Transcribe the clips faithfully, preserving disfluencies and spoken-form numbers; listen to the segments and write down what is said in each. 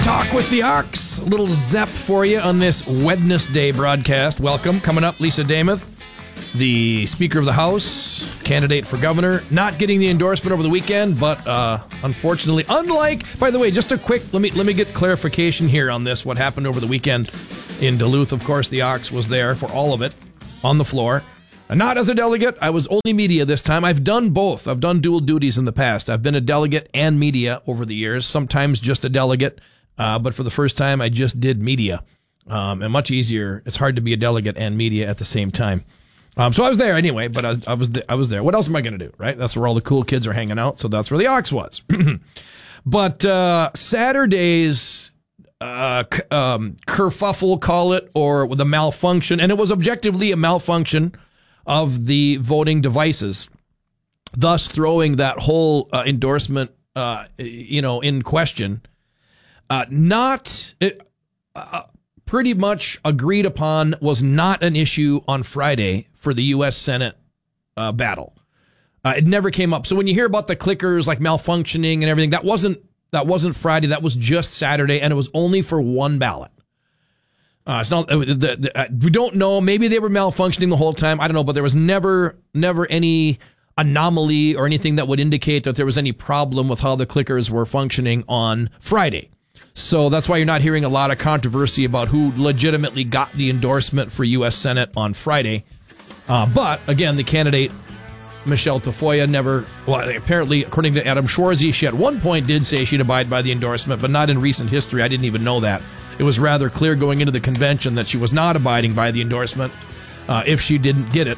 Talk with the Ox. A little zep for you on this Wednesday broadcast. Welcome. Coming up, Lisa Demuth, the Speaker of the House, candidate for governor. Not getting the endorsement over the weekend, but uh, unfortunately, unlike, by the way, just a quick, let me let me get clarification here on this, what happened over the weekend in Duluth. Of course, the Ox was there for all of it on the floor. Not as a delegate. I was only media this time. I've done both. I've done dual duties in the past. I've been a delegate and media over the years, sometimes just a delegate. Uh, but for the first time, I just did media. Um, and much easier. It's hard to be a delegate and media at the same time. Um, so I was there anyway, but I was I was, th- I was there. What else am I going to do, right? That's where all the cool kids are hanging out, so that's where the Ox was. But uh, Saturday's uh, c- um, kerfuffle, call it, or the malfunction, and it was objectively a malfunction of the voting devices, thus throwing that whole uh, endorsement, uh, you know, in question. Uh, not uh, pretty much agreed upon was not an issue on Friday for the U S Senate uh, battle. Uh, it never came up. So when you hear about the clickers like malfunctioning and everything, that wasn't that wasn't Friday. That was just Saturday, and it was only for one ballot. Uh, it's not. The, the, uh, we don't know. Maybe they were malfunctioning the whole time. I don't know, but there was never never any anomaly or anything that would indicate that there was any problem with how the clickers were functioning on Friday. So that's why you're not hearing a lot of controversy about who legitimately got the endorsement for U S Senate on Friday. Uh, but, again, the candidate, Michelle Tafoya, never, well, apparently, according to Adam Schwarzy, she at one point did say she'd abide by the endorsement, but not in recent history. I didn't even know that. It was rather clear going into the convention that she was not abiding by the endorsement uh, if she didn't get it.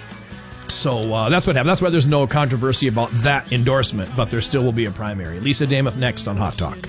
So uh, that's what happened. That's why there's no controversy about that endorsement, but there still will be a primary. Lisa Demuth next on Hot Talk.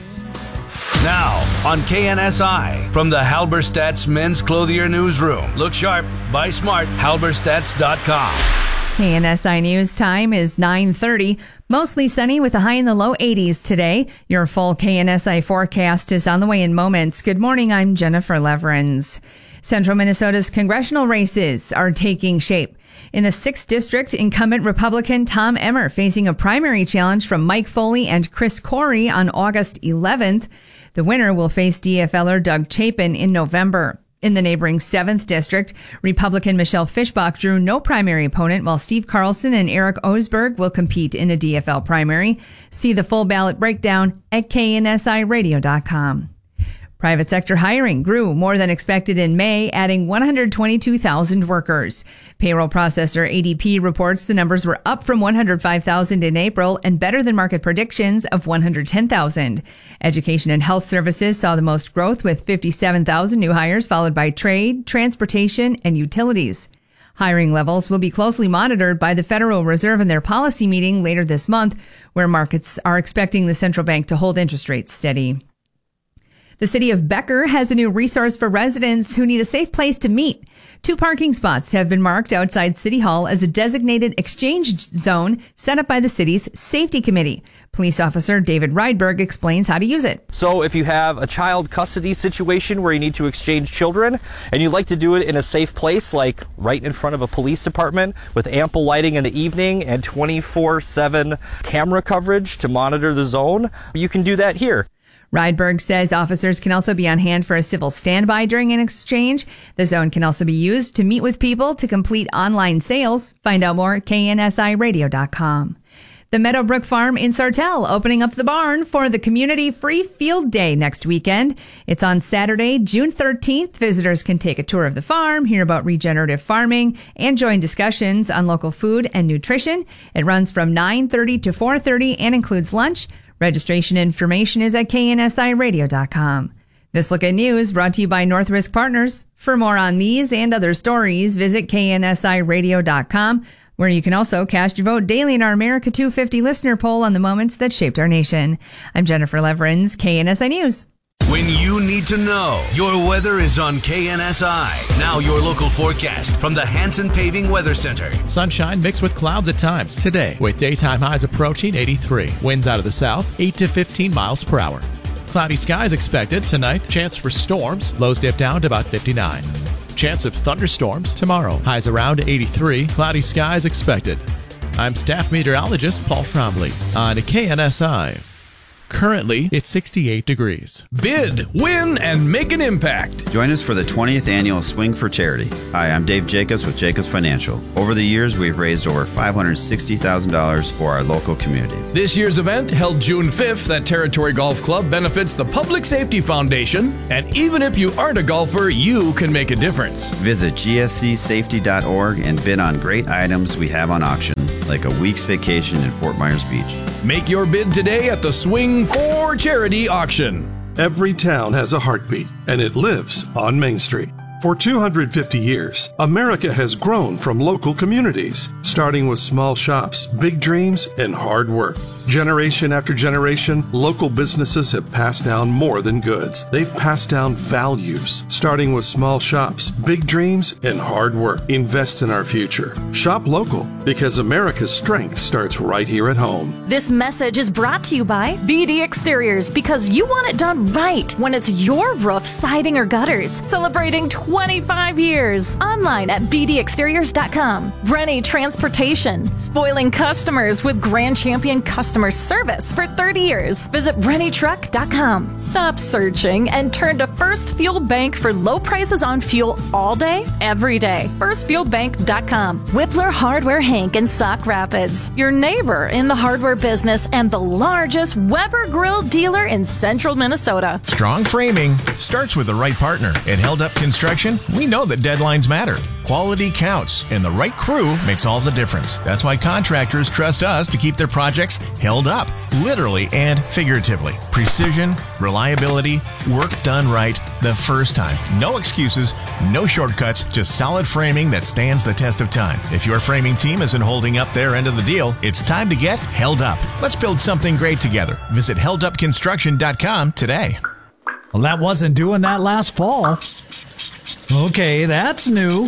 Now on K N S I from the Halberstadt's Men's Clothier Newsroom. Look sharp, buy smart, halberstadts dot com. K N S I News time is nine thirty. Mostly sunny with a high in the low eighties today. Your full K N S I forecast is on the way in moments. Good morning, I'm Jennifer Leverins. Central Minnesota's congressional races are taking shape. In the sixth District, incumbent Republican Tom Emmer facing a primary challenge from Mike Foley and Chris Corey on August eleventh. The winner will face D F L er Doug Chapin in November. In the neighboring seventh District, Republican Michelle Fischbach drew no primary opponent, while Steve Carlson and Eric Osberg will compete in a D F L primary. See the full ballot breakdown at K N S I radio dot com. Private sector hiring grew more than expected in May, adding one hundred twenty-two thousand workers. Payroll processor A D P reports the numbers were up from one hundred five thousand in April and better than market predictions of one hundred ten thousand. Education and health services saw the most growth with fifty-seven thousand new hires, followed by trade, transportation, and utilities. Hiring levels will be closely monitored by the Federal Reserve in their policy meeting later this month, where markets are expecting the central bank to hold interest rates steady. The city of Becker has a new resource for residents who need a safe place to meet. Two parking spots have been marked outside City Hall as a designated exchange zone set up by the city's safety committee. Police officer David Rydberg explains how to use it. So if you have a child custody situation where you need to exchange children and you'd like to do it in a safe place, like right in front of a police department with ample lighting in the evening and twenty-four seven camera coverage to monitor the zone, you can do that here. Rydberg says officers can also be on hand for a civil standby during an exchange. The zone can also be used to meet with people to complete online sales. Find out more at K N S I radio dot com. The Meadowbrook Farm in Sartell opening up the barn for the Community Free Field Day next weekend. It's on Saturday, June thirteenth. Visitors can take a tour of the farm, hear about regenerative farming, and join discussions on local food and nutrition. It runs from nine thirty to four thirty and includes lunch. Registration information is at K N S I radio dot com. This Look at News brought to you by North Risk Partners. For more on these and other stories, visit K N S I radio dot com, where you can also cast your vote daily in our America two fifty listener poll on the moments that shaped our nation. I'm Jennifer Leverins, K N S I News. When you need to know, your weather is on K N S I. Now your local forecast from the Hanson Paving Weather Center. Sunshine mixed with clouds at times today, with daytime highs approaching eighty-three. Winds out of the south, eight to fifteen miles per hour. Cloudy skies expected tonight. Chance for storms. Lows dip down to about fifty-nine. Chance of thunderstorms tomorrow. Highs around eighty-three. Cloudy skies expected. I'm staff meteorologist Paul Trombley on K N S I. Currently, it's sixty-eight degrees. Bid, win, and make an impact. Join us for the twentieth annual Swing for Charity. Hi, I'm Dave Jacobs with Jacobs Financial. Over the years, we've raised over five hundred sixty thousand dollars for our local community. This year's event, held June fifth at Territory Golf Club, benefits the Public Safety Foundation, and even if you aren't a golfer, you can make a difference. Visit G S C safety dot org and bid on great items we have on auction, like a week's vacation in Fort Myers Beach. Make your bid today at the Swing for Charity auction. Every town has a heartbeat, and it lives on Main Street. For two hundred fifty years, America has grown from local communities, starting with small shops, big dreams, and hard work. Generation after generation, local businesses have passed down more than goods. They've passed down values, starting with small shops, big dreams, and hard work. Invest in our future. Shop local, because America's strength starts right here at home. This message is brought to you by B D Exteriors, because you want it done right when it's your roof, siding, or gutters. Celebrating twenty-five years. Online at b d exteriors dot com. Rennie Transportation, spoiling customers with Grand Champion Customer Service for thirty years. Visit rennie truck dot com. Stop searching and turn to First Fuel Bank for low prices on fuel all day, every day. first fuel bank dot com. Whippler Hardware Hank in Sauk Rapids, your neighbor in the hardware business and the largest Weber Grill dealer in central Minnesota. Strong framing starts with the right partner. At Held Up Construction, we know that deadlines matter. Quality counts, and the right crew makes all the difference. That's why contractors trust us to keep their projects held up, literally and figuratively. Precision, reliability, work done right the first time. No excuses, no shortcuts, just solid framing that stands the test of time. If your framing team isn't holding up their end of the deal, it's time to get held up. Let's build something great together. Visit held up construction dot com today. Well, that wasn't doing that last fall. Okay, that's new.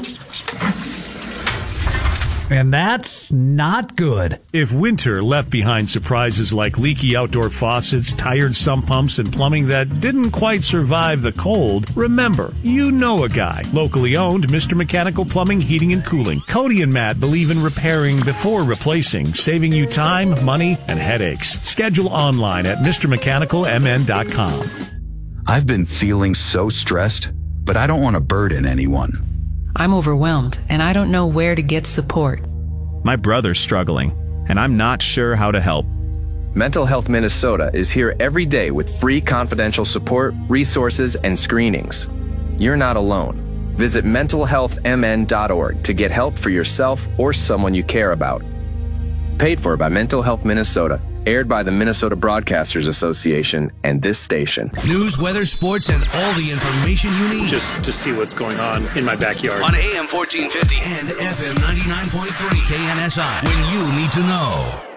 And that's not good. If winter left behind surprises like leaky outdoor faucets, tired sump pumps, and plumbing that didn't quite survive the cold, remember, you know a guy. Locally owned, Mister Mechanical Plumbing, Heating, and Cooling. Cody and Matt believe in repairing before replacing, saving you time, money, and headaches. Schedule online at mr mechanical m n dot com. I've been feeling so stressed, but I don't want to burden anyone. I'm overwhelmed, and I don't know where to get support. My brother's struggling, and I'm not sure how to help. Mental Health Minnesota is here every day with free confidential support, resources, and screenings. You're not alone. Visit mental health m n dot org to get help for yourself or someone you care about. Paid for by Mental Health Minnesota. Aired by the Minnesota Broadcasters Association and this station. News, weather, sports, and all the information you need. Just to see what's going on in my backyard. On A M fourteen fifty and F M ninety-nine point three K N S I. When you need to know.